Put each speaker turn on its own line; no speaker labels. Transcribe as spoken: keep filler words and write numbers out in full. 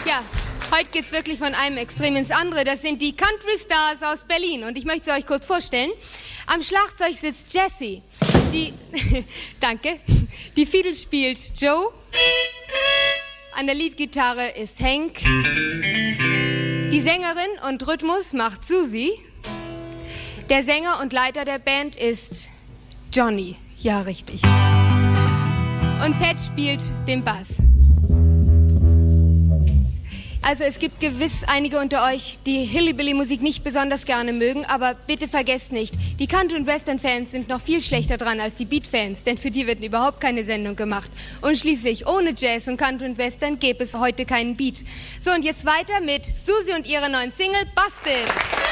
Ja, heute geht's wirklich von einem Extrem ins andere. Das sind die Country Stars aus Berlin. Und ich möchte sie euch kurz vorstellen. Am Schlagzeug sitzt Jessie. Die, danke, die Fiedel spielt Joe. An der Leadgitarre ist Hank. Die Sängerin und Rhythmus macht Susi. Der Sänger und Leiter der Band ist Johnny. Ja, richtig. Und Pat spielt den Bass. Also es gibt gewiss einige unter euch, die Hillbilly-Musik nicht besonders gerne mögen, aber bitte vergesst nicht, die Country- und Western-Fans sind noch viel schlechter dran als die Beat-Fans, denn für die wird überhaupt keine Sendung gemacht. Und schließlich, ohne Jazz und Country und Western gäbe es heute keinen Beat. So, und jetzt weiter mit Susi und ihrer neuen Single, Busted.